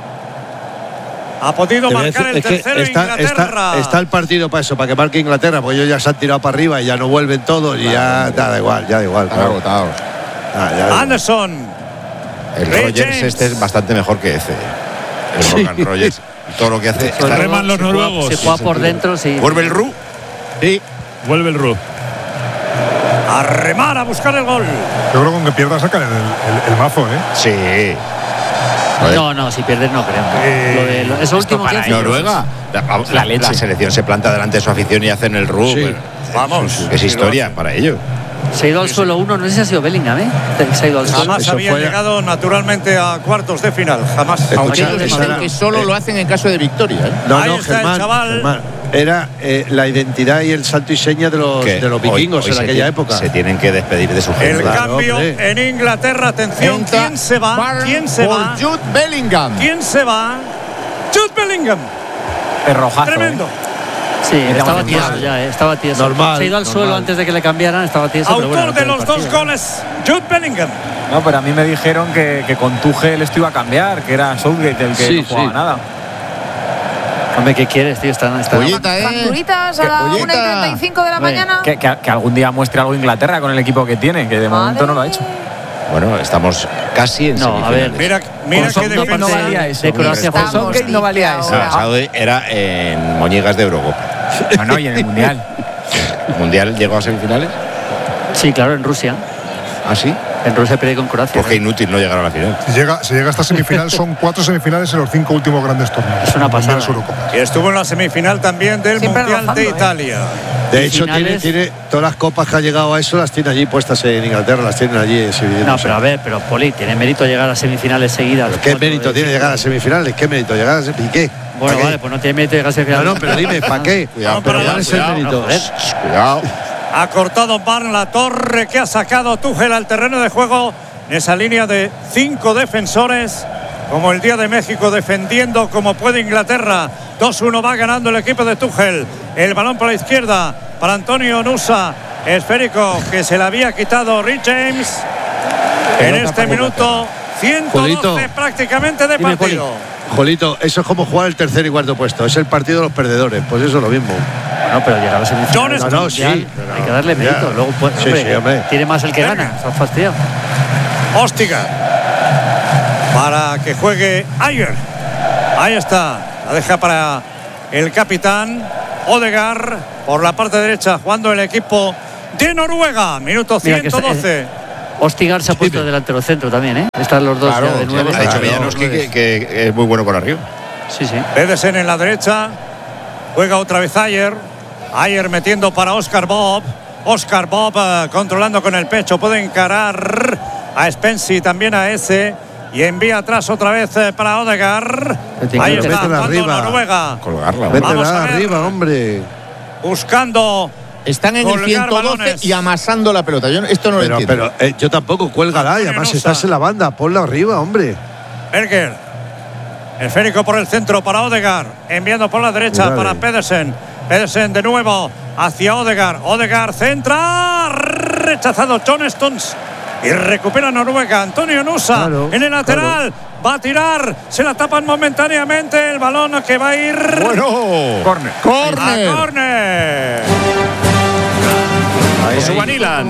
Ha podido Te voy a marcar decir, el es que tercero está, Inglaterra. está- está el partido para eso, para que marque Inglaterra, porque ellos ya se han tirado para arriba y ya no vuelven todos y ya da igual, ya da igual. Están Claro. agotados. Ah, ya da igual. Anderson. El Ray Rogers James. este es bastante mejor que F. El Sí. Morgan Rogers. Todo lo que hace. Sobre está- todo, reman los si juega- noruegos. Si juega por dentro, sí. ¿Vuelve el Ru? Sí. Vuelve el Ru. A remar a buscar el gol. Yo creo que aunque pierda sacan el, el- el mazo, ¿eh? Sí. No, no, si pierdes no creo. Eh, Lo de- lo- eso último que hace. Noruega. La, la- la selección se planta delante de su afición y hacen el Ru. Sí. pero- Vamos. Es historia para ellos. Se ha ido al suelo uno, no sé si ha sido Bellingham, ¿eh? Se ha ido al suelo. Jamás Eso había fue- llegado naturalmente a cuartos de final. Jamás. Aunque Escucha, ellos esa dicen era- que solo eh, lo hacen en caso de victoria. ¿eh? No, Ahí no, está el Germán, chaval. Germán, era eh, la identidad y el salto y seña de los, Que de los hoy- vikingos hoy en se aquella tiene- época. Se tienen que despedir de su El gente. Claro, cambio hombre. en Inglaterra. Atención. Entra ¿Quién se va? Barnes ¿Quién se por va? Jude Bellingham. ¿Quién se va? Jude Bellingham. Es rojazo. Tremendo. Sí, estaba normal. tieso ya, ¿eh? Estaba tieso. Normal, Se ha ido al suelo normal. antes de que le cambiaran, estaba tieso. pero Autor bueno, de todo el los dos partido. goles. Jude Bellingham. No, pero a mí me dijeron que, que con Tuchel esto iba a cambiar, que era Southgate el que Sí, no jugaba sí. nada. Hombre, ¿qué quieres, tío? Están, están Pollita, ¿eh? Facturitas a Que la pollita. una y treinta y cinco de la Hombre, mañana. Que, que- que algún día muestre algo Inglaterra con el equipo que tiene, que de momento no lo ha hecho. Bueno, estamos casi en No, a ver. semifinales. Mira, mira Con qué Southgate defensa. no valía eso. De Croacia fue Estamos, Southgate no valía dice eso. Ah, ahora. Saudi era en Moñigas de Eurocopa. No, no, y en el Mundial. ¿El Mundial llegó a semifinales? Sí, claro, en Rusia. ¿Ah, sí? En Rusia perdió con Croacia. Pues qué inútil no llegar a la final. Si llega, si llega a esta semifinal, son cuatro semifinales en los cinco últimos grandes torneos. Es una pasada, Mundiales, ¿eh? Eurocopas. Y estuvo en la semifinal también del Siempre Mundial rozando, de ¿eh? Italia. De Y hecho, tiene, finales- tiene todas las copas que ha llegado a eso, las tiene allí puestas en Inglaterra, las tienen allí exhibiendo. No, pero a ver, pero Poli, tiene mérito llegar a semifinales seguidas. ¿Qué Cuatro mérito de tiene cinco. llegar a semifinales? ¿Qué mérito llegar a semifinales? ¿Y qué? Bueno, ¿Para vale, qué? pues no tiene mérito llegar a semifinales. No, no, pero dime, ¿para qué? Cuidado, pero para ¿cuál es el cuidado, mérito? joder. Cuidado. Ha cortado Barn la torre que ha sacado Tuchel al terreno de juego. En esa línea de cinco defensores, como el día de México, defendiendo como puede Inglaterra. dos uno va ganando el equipo de Tuchel. El balón por la izquierda para Antonio Nusa. esférico que se le había quitado Rich James. En este minuto ciento doce Jolito. prácticamente de Dime, partido. Jolito, eso es como jugar el tercer y cuarto puesto. Es el partido de los perdedores. Pues eso es lo mismo. Bueno, pero llegar a la semifinal. No, no, sí. Pero, hay que darle mérito. ya. Luego, pues, Sí, hombre, sí, hombre. tiene más el que gana. Se ha fastidiado. Hóstiga. Para que juegue Ayer. Ahí está. La deja para el capitán Odegaard. Por la parte derecha jugando el equipo de Noruega. Minuto Mira que ciento doce. está- Ostigar se ha puesto delantero centro también, ¿eh? Están los dos Claro, ya de nuevo. ha dicho Villanovsky que, que es muy bueno por arriba. Sí, sí. Pedersen en la derecha. Juega otra vez Ayer. Ayer metiendo para Oscar Bob. Oscar Bob eh, controlando con el pecho. Puede encarar a Spencer, también a ese. Y envía atrás otra vez eh, para Odegaard. Ahí está, Métela jugando arriba. Noruega. Colgarla. Vamos a Métela ver. arriba, hombre. Buscando. Están en el colgar ciento doce balones. y amasando la pelota. Yo esto no lo Pero, entiendo. pero eh, yo tampoco, cuélgala. Y además Nusa. estás en la banda. Ponla arriba, hombre. Berger. Esférico por el centro para Odegaard. Enviando por la derecha Dale. para Pedersen. Pedersen de nuevo hacia Odegaard. Odegaard centra. Rechazado John Stones. Y recupera Noruega. Antonio Nusa Claro, en el lateral. Va a tirar. Se la tapan momentáneamente. El balón que va a ir. Bueno. Corner. A ¡Córner! córner. Joshua Nilan.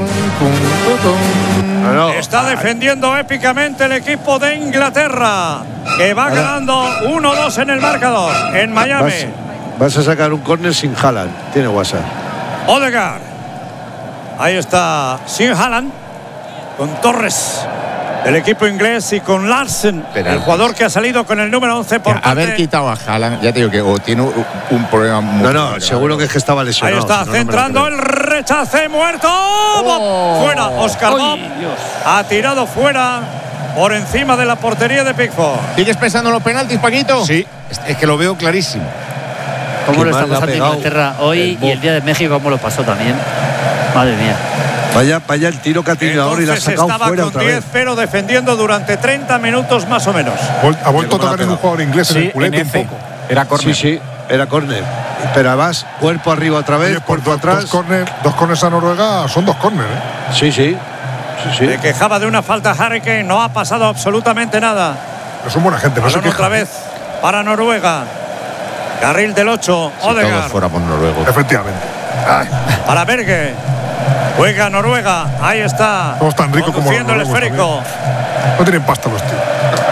No, no. Está defendiendo épicamente el equipo de Inglaterra, que va ganando uno dos en el marcador en Miami. Vas, vas a sacar un córner sin Haaland. Tiene WhatsApp. Odegaard. Ahí está sin Haaland, con Torres del equipo inglés y con Larsen, Pero- el jugador que ha salido con el número once por Haber parte. quitado a Haaland, ya te digo que o tiene un, un problema muy No, no, grave. seguro que es que estaba Ahí lesionado. está, si no, no me lo centrando creo. el rechace muerto. Bob. Fuera, Oscar Bob. Ha tirado fuera por encima de la portería de Pickford. ¿Sigues pensando en los penaltis, Paquito? Sí, es- es que lo veo clarísimo. ¿Cómo Qué lo mal está le ha pasando pegado Inglaterra hoy el y Bob. el día de México, cómo lo pasó también? Madre mía. Vaya, vaya el tiro que ha tenido ahora y la ha Entonces sacado estaba fuera con otra diez, vez. pero defendiendo durante treinta minutos más o menos. Vol- Ha vuelto a Qué tocar en un buena jugador inglés en Sí, el culete en un F. poco. Era corner. Sí, sí, era córner. Pero además, cuerpo arriba otra vez, Oye, pues cuerpo dos, atrás. dos corners dos corners a Noruega son dos corners, ¿eh? Sí, sí. Sí, sí. Se quejaba de una falta Harry Kane, no ha pasado absolutamente nada. Pero son buena gente, no se Balón otra quejan. vez para Noruega. Carril del ocho, Si todos Odegaard. fuéramos noruegos. Efectivamente. Ay, Para Berge. Juega Noruega, ahí está. Todos tan ricos como los Conduciendo el noruegos esférico. no tienen pasta los tíos.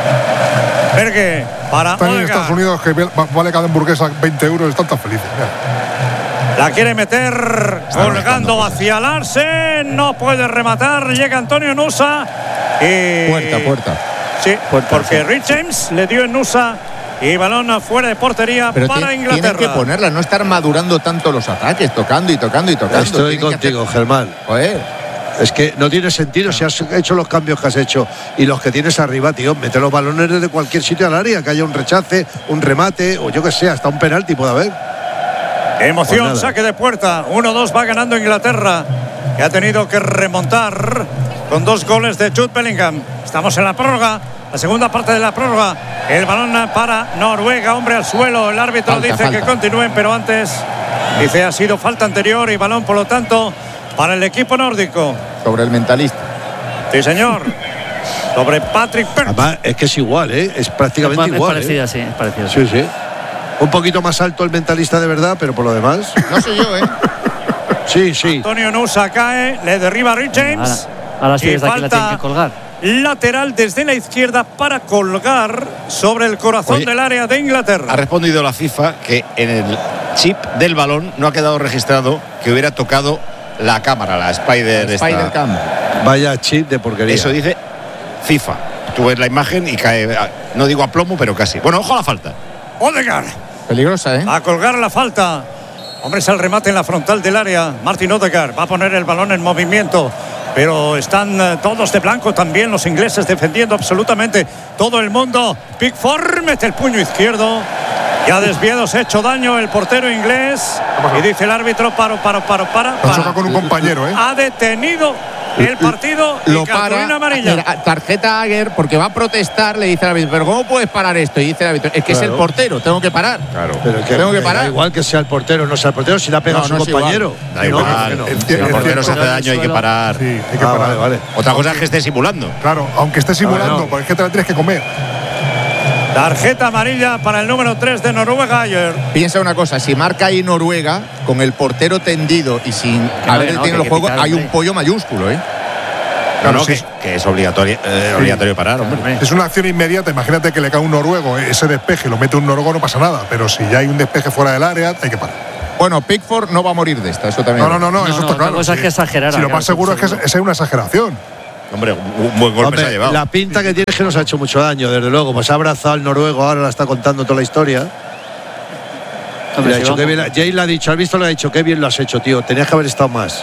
Berge para Están en Estados Odegaard. Unidos que va- vale cada hamburguesa veinte euros, están tan felices. Mira. La quiere meter colgando hacia Larsen. No puede rematar. Llega Antonio Nusa. Y Puerta, puerta. Sí, porque Rich James le dio en Nusa y balón fuera de portería Pero para ti- Inglaterra. tienen que ponerla, no estar madurando tanto los ataques, tocando y tocando y tocando. Estoy Tienen que contigo, hacer- Germán. Joder. Es que no tiene sentido si has hecho los cambios que has hecho y los que tienes arriba, tío. Mete los balones desde cualquier sitio al área, que haya un rechace, un remate o yo que sé, hasta un penalti puede haber. Emoción, Pues nada. saque de puerta. uno dos va ganando Inglaterra, que ha tenido que remontar con dos goles de Jude Bellingham. Estamos en la prórroga, la segunda parte de la prórroga. El balón para Noruega, hombre al suelo. El árbitro Falta, dice falta. que continúen, pero antes dice ha sido falta anterior y balón, por lo tanto, para el equipo nórdico. Sobre el mentalista. Sí, señor. Sobre Patrick Perk. Además, es que es igual, ¿eh? Es prácticamente Es igual. parecida, ¿eh? sí, es parecida. Sí, sí. Un poquito más alto el mentalista de verdad, pero por lo demás. No soy yo, ¿eh? Sí, sí. Antonio Nusa cae, le derriba a Rich James. Ahora, ahora sí Y desde aquí la falta tienen que colgar. lateral desde la izquierda para colgar sobre el corazón Oye, del área de Ha Inglaterra. respondido la FIFA que en el chip del balón no ha quedado registrado que hubiera tocado la cámara, la Spider. esta. Spider Cam. Vaya chip de porquería. Eso dice FIFA. Tú ves la imagen y cae, a- no digo a plomo, pero casi. Bueno, ojo a la falta. Odegaard Peligrosa, ¿eh? a colgar la falta. Hombre, es el remate en la frontal del área. Martin Odegaard va a poner el balón en movimiento. Pero están eh, todos de blanco también los ingleses defendiendo absolutamente todo el mundo. Pickford mete el puño izquierdo. Ya desviado, se ha hecho daño el portero inglés. Y dice el árbitro, paro, paro, paro, para. Ha para. chocado con un compañero, ¿eh? Ha detenido el partido lo y cartulina para. amarilla. Mira, tarjeta a Aguer porque va a protestar, le dice al árbitro, pero ¿cómo puedes parar esto? Y dice el árbitro, es que Claro. es el portero, tengo que parar. Claro. Pero que, Tengo que me parar. Da igual que sea el portero, no sea el portero, si le ha pegado No, a no su es compañero. Da Sí, no, igual. no. El- Si el el- portero se hace el- daño, hay que parar. Sí, hay que Ah, parar. vale, vale. Otra cosa es que esté simulando. Claro, aunque esté simulando, Ah, no. porque es que te la tienes que comer. Tarjeta amarilla para el número tres de Noruega ayer. Piensa una cosa, si marca ahí Noruega, con el portero tendido y sin no, haber que no, detenido que el hay que juego, pitar, hay un hombre. pollo mayúsculo, ¿eh? No, Claro, no, sí. que, que es obligatorio, eh, obligatorio parar, hombre. Es una acción inmediata. Imagínate que le cae un noruego, ese despeje, lo mete un noruego, no pasa nada. Pero si ya hay un despeje fuera del área, hay que parar. Bueno, Pickford no va a morir de esta, eso también. No, no, no, no, No, eso no, está otra claro. cosa es Sí. que exagerara, Si lo claro, más seguro es que es, seguro. es una exageración. Hombre, un buen golpe Hombre, se ha llevado. la pinta que tiene es que nos ha hecho mucho daño, desde luego. Pues ha abrazado al noruego, ahora la está contando toda la historia. Hombre, Le ha si dicho, vamos- qué bien, Jay le ha dicho, has visto, le ha dicho, qué bien lo has hecho, tío. Tenías que haber estado más.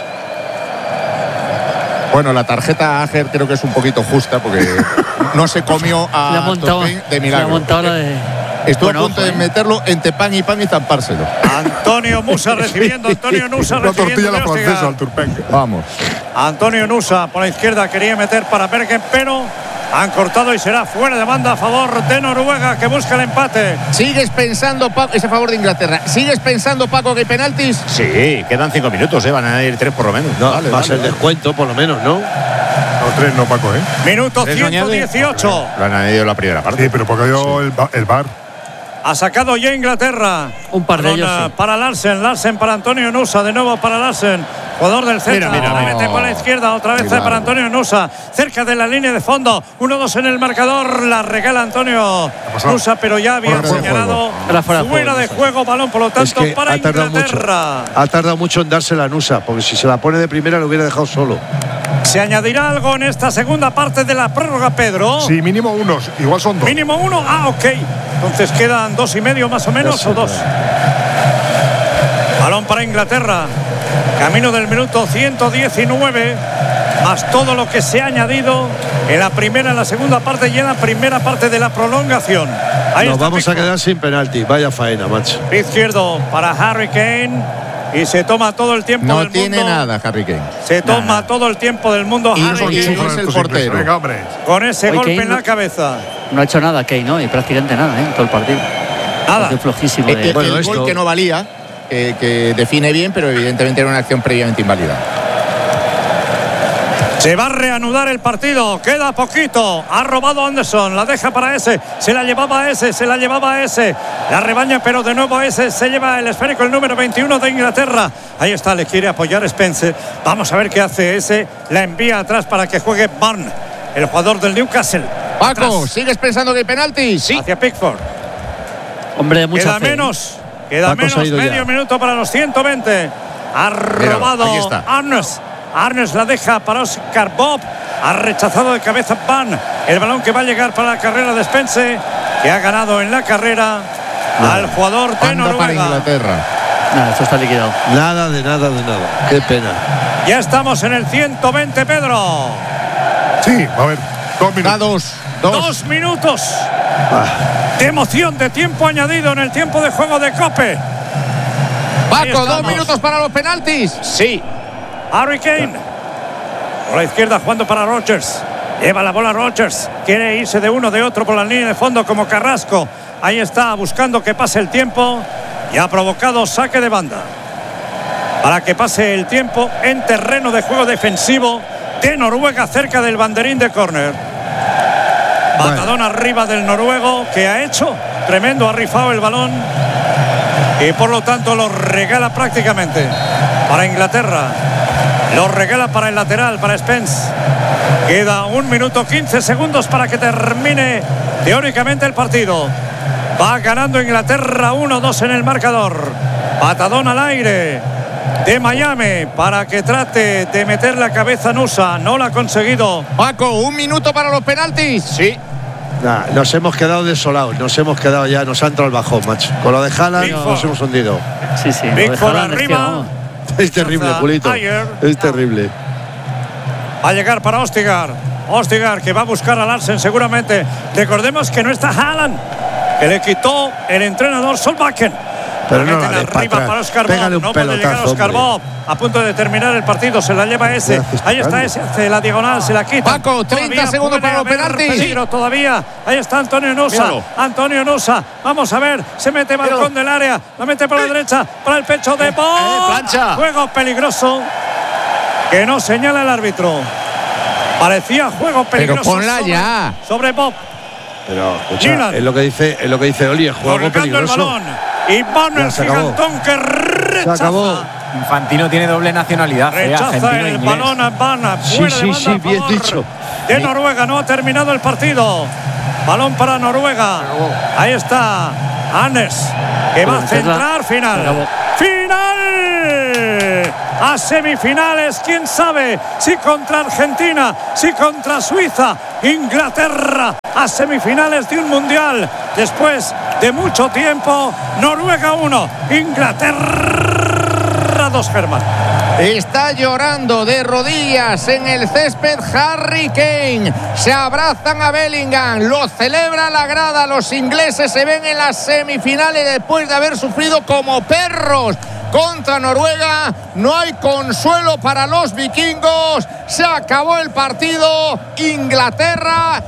Bueno, la tarjeta a Ager creo que es un poquito justa porque no se comió a Le ha montado, Turpin de le ha milagro. montado la de. Estuvo Bueno, a punto ojo, de eh. meterlo entre pan y pan y zampárselo. Antonio Nusa recibiendo, Antonio Nusa Una recibiendo. tortilla a la de Ostigar. francesa al Turpin. Vamos. Antonio Nusa por la izquierda quería meter para Bergen, pero han cortado y será fuera de banda a favor de Noruega, que busca el empate. ¿Sigues pensando, Paco, ese a favor de Inglaterra, ¿sigues pensando, Paco, que hay penaltis? Sí, quedan cinco minutos, ¿eh? Van a ir tres por lo menos. No, Vale, más vale, el vale. descuento, por lo menos, ¿no? No, tres no, Paco, ¿eh? Minuto ¿Tres no ciento añade? dieciocho. Lo han añadido en la primera parte. Sí, pero porque dio el, ba- el bar. Ha sacado ya Inglaterra. Un par de ellos, Balón, sí. para Larsen, Larsen para Antonio Nusa, de nuevo para Larsen, jugador del centro. Mira, mira, La mira. mete por la izquierda, otra vez Cuidado. para Antonio Nusa, cerca de la línea de fondo. uno dos en el marcador, la regala Antonio pasado? Nusa, pero ya había Fuera de señalado Era fuera de juego, de Nusa. juego, balón por lo Es tanto que para ha tardado mucho. Inglaterra. Ha tardado mucho en darse la Nusa, porque si se la pone de primera lo hubiera dejado solo. ¿Se añadirá algo en esta segunda parte de la prórroga, Pedro? Sí, mínimo unos. Igual son dos. Mínimo uno, ah, ok. Entonces quedan dos y medio más o menos, Ya o sé, dos. Balón para Inglaterra. Camino del minuto ciento diecinueve, más todo lo que se ha añadido en la primera, en la segunda parte y en la primera parte de la prolongación. Ahí Nos está vamos a Pickford. quedar sin penalti. Vaya faena, macho. Pie izquierdo para Harry Kane. Y se toma todo el tiempo No del tiene mundo. nada, Harry Kane. Se toma todo el tiempo del mundo Y Harry son Kane, chufas Son el estos portero. ingleses. Venga, hombre. con ese Hoy golpe Kane en la no- cabeza. No ha hecho nada Kane, ¿no? Y prácticamente nada, ¿eh? En todo el partido. Nada. Qué flojísimo. Eh, De... eh, Bueno, el esto- gol que no valía, eh, que define bien, pero evidentemente era una acción previamente inválida. Se va a reanudar el partido, queda poquito. Ha robado Anderson, la deja para ese. Se la llevaba a ese, se la llevaba a ese. La rebaña, pero de nuevo ese se lleva el esférico, el número veintiuno de Inglaterra. Ahí está, le quiere apoyar Spencer. Vamos a ver qué hace ese. La envía atrás para que juegue Barn, el jugador del Newcastle. Paco, Atrás, ¿sigues pensando que hay penaltis? Sí. hacia Pickford. Hombre de mucha Queda fe. menos, queda Paco se ha menos, ido medio ya. minuto para los ciento veinte. Ha robado aquí está. Arnes. Arnes la deja para Oscar Bob. Ha rechazado de cabeza Van. El balón que va a llegar para la carrera de Spence, que ha ganado en la carrera al jugador de Banda para Noruega. Inglaterra. Nada, esto está liquidado. Nada de nada de nada. Qué pena. Ya estamos en el ciento veinte, Pedro. Sí, a ver. Dos Da minutos. dos. Dos. Dos minutos Ah, de emoción, de tiempo añadido en el tiempo de juego de Cope. Ahí Paco, dos estamos. minutos para los penaltis. Sí. Harry Kane. Por la izquierda jugando para Rodgers. Lleva la bola Rodgers. Quiere irse de uno de otro por la línea de fondo como Carrasco. Ahí está buscando que pase el tiempo. Y ha provocado saque de banda. Para que pase el tiempo en terreno de juego defensivo de Noruega cerca del banderín de córner. Batadón arriba del noruego que ha hecho. Tremendo, ha rifado el balón. Y por lo tanto lo regala prácticamente para Inglaterra. Lo regala para el lateral, para Spence. Queda un minuto quince segundos para que termine teóricamente el partido. Va ganando Inglaterra uno dos en el marcador. Patadón al aire de Miami para que trate de meter la cabeza en U S A. No lo ha conseguido. Paco, un minuto para los penaltis. Sí. nah, nos hemos quedado desolados. Nos hemos quedado ya. Nos ha entrado el bajón, macho. Con lo de Haaland Pickford. nos hemos hundido. Sí, sí. lo de Pickford Haaland es que, arriba. vamos. Es terrible, Pulito. Ayer. Es terrible. Va a llegar para Ostigar. Ostigar que va a buscar a Larsen seguramente. Recordemos que no está Haaland, que le quitó el entrenador Solbakken. Pero no la meten des para arriba atrás. para Oscar Pégale Bob. un No puede llegar pelotazo, Oscar hombre. Bob. A punto de terminar el partido. Se la lleva ese. Ahí está ese. Hace la diagonal. Se la quita. Paco, treinta Todavía segundos puede para los haber penaltis. peligro todavía. Ahí está Antonio Nusa. Míralo. Antonio Nusa. Vamos a ver. Se mete balcón del área. La mete por la derecha. Para el pecho de Bob. eh, plancha. Juego peligroso. Que no señala el árbitro. Parecía juego peligroso. Pero ponla sobre, ya. sobre Bob. Pero, escucha, Milan. es lo que dice, es lo que dice Oli, es juego Colgando el peligroso. balón. Y Bono, Ya el se acabó. gigantón que Se rechaza. acabó. Infantino tiene doble nacionalidad, eh, Rechaza argentino e el inglés. balón a Bana. Sí, Fuera sí, de sí, banda a bien favor dicho. de Mi- Noruega. No ha terminado el partido. Balón para Noruega. Ahí está Anes, que va a centrar. Final. Final. A semifinales. Quién sabe si contra Argentina, si contra Suiza, Inglaterra. A semifinales de un mundial. Después de mucho tiempo. Noruega uno, Inglaterra dos, Germán. Está llorando de rodillas en el césped Harry Kane. Se abrazan a Bellingham. Lo celebra la grada. Los ingleses se ven en las semifinales después de haber sufrido como perros contra Noruega. No hay consuelo para los vikingos. Se acabó el partido. Inglaterra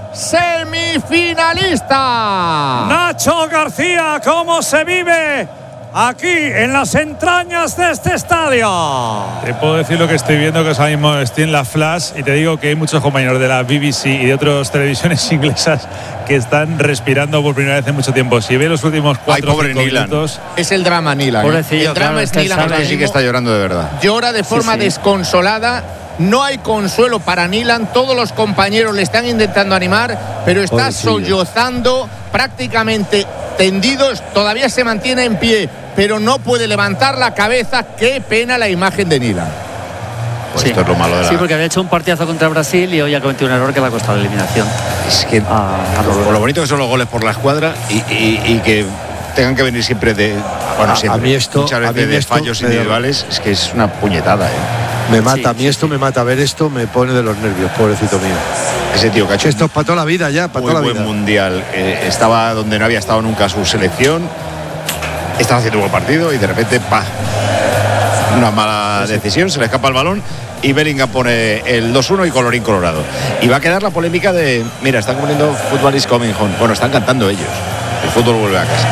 semifinalista. Nacho García, ¿cómo se vive aquí en las entrañas de este estadio? Te puedo decir lo que estoy viendo, que ahora mismo estoy en la Flash, y te digo que hay muchos compañeros de la B B C y de otras televisiones inglesas que están respirando por primera vez en mucho tiempo. Si ve los últimos cuatro Ay, pobre cinco Nilan. minutos. Es el drama Nilan. Pobrecillo, El drama claro, es usted Nilan. sabe. ahora Sí que mismo. está llorando de verdad. Llora de forma sí. desconsolada. No hay consuelo para Nilan. Todos los compañeros le están intentando animar, pero está Pobrecillo. sollozando, prácticamente tendidos. Todavía se mantiene en pie, pero no puede levantar la cabeza. Qué pena la imagen de Nilan. Pues Sí. esto es lo malo de la. Sí, porque había hecho un partidazo contra Brasil y hoy ha cometido un error que le ha costado la eliminación. Es que a, a por Noruega. lo bonito que son los goles por la escuadra y, y- y que tengan que venir siempre de. Bueno, A- siempre. a mí esto- muchas a veces mí de esto fallos me da- individuales. Es que es una puñetada, ¿eh? Me mata, a Sí, mí esto me mata. Ver esto me pone de los nervios, pobrecito mío. Ese tío que ha hecho Esto es para toda la vida ya, para muy toda la buen vida. mundial. Eh, estaba donde no había estado nunca su selección. Estaba haciendo un buen partido y de repente, ¡pah! Una mala decisión, se le escapa el balón y Bellingham pone el dos uno y colorín colorado. Y va a quedar la polémica de, mira, están poniendo Football is coming home. Bueno, están cantando ellos. El fútbol vuelve a casa.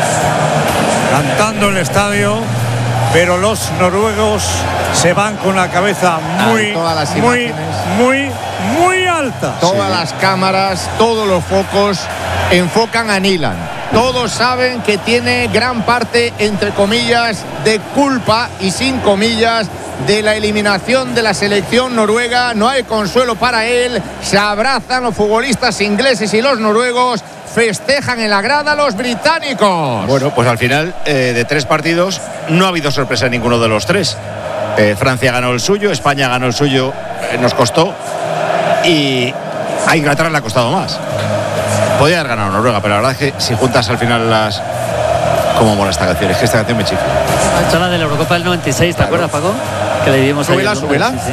Cantando el estadio, pero los noruegos se van con la cabeza muy, Ahí todas las muy, imágenes. muy, muy alta. Todas las cámaras, todos los focos enfocan a Nilan. Todos saben que tiene gran parte, entre comillas, de culpa y sin comillas de la eliminación de la selección noruega. No hay consuelo para él. Se abrazan los futbolistas ingleses y los noruegos. Festejan en la grada los británicos. Bueno, pues al final eh, de tres partidos no ha habido sorpresa en ninguno de los tres. Eh, Francia ganó el suyo, España ganó el suyo, eh, nos costó, y a Inglaterra le ha costado más. Podía haber ganado Noruega, pero la verdad es que si juntas al final las... Cómo mola esta canción, es que esta canción me chifla. Esta es la de la Eurocopa del noventa y seis, ¿te acuerdas, Paco? Que le vivimos ahí Súbela, en Londres, súbela. sí, sí.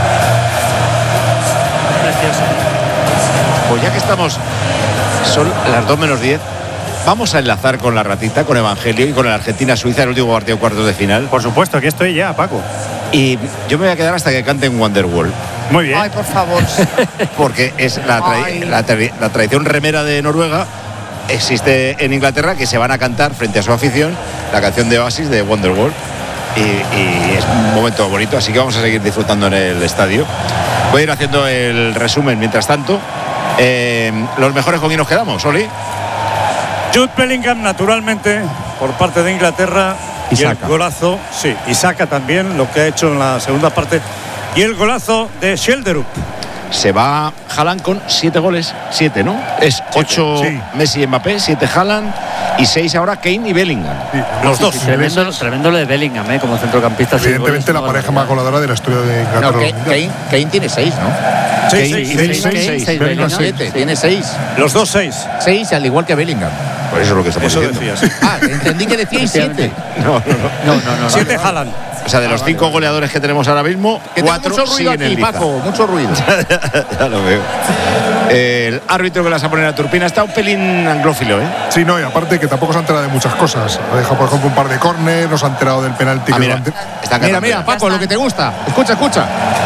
Preciosa. Pues ya que estamos, son las dos menos diez, vamos a enlazar con la ratita, con Evangelio y con el Argentina-Suiza, el último partido cuartos de final. Por supuesto, aquí estoy ya, Paco. Y yo me voy a quedar hasta que canten Wonderwall. Muy bien. Ay, por favor. Porque es la, tra- Ay. la, tra- la tradición remera de Noruega. Existe en Inglaterra, que se van a cantar frente a su afición la canción de Oasis de Wonderwall. Y, y es un momento bonito, así que vamos a seguir disfrutando en el estadio. Voy a ir haciendo el resumen mientras tanto. Eh, los mejores, con quién nos quedamos, Oli. Jude Bellingham, naturalmente, por parte de Inglaterra. Y Y, el Saka. golazo, sí, y Saka también, lo que ha hecho en la segunda parte. Y el golazo de Schjelderup. Se va Haaland con siete goles. Siete, ¿no? Es ocho sí. Messi y Mbappé, siete Haaland y seis ahora Kane y Bellingham. Sí, Los dos. Sí, tremendo, tremendo lo de Bellingham, ¿eh? Como centrocampista. seis Evidentemente la goles, pareja una más goleadora de la historia de No, Inglaterra. Kane, Kane- Kane tiene seis, ¿no? Kane Sí, y sí, Bellingham, Kane, seis. seis, Bellingham, Bellingham. Siete, tiene seis. Los dos seis. Seis, al igual que Bellingham. Por eso es lo que estamos Eso diciendo. decías. Ah, entendí que decíais siete. No, no, no. No, no, no. no. Siete Haaland. O sea, de los cinco goleadores que tenemos ahora mismo, Que tengo cuatro mucho ruido siguen en aquí, liza. Paco, mucho ruido. Ya lo veo. El árbitro que las va a poner a Turpina está un pelín anglófilo, ¿eh? Sí, no, y aparte que tampoco se ha enterado de muchas cosas. Ha dejado, por ejemplo, un par de córner, no se ha enterado del penalti. Ah, que mira, durante- está Mira, mira, Paco, lo que te gusta. Escucha, escucha.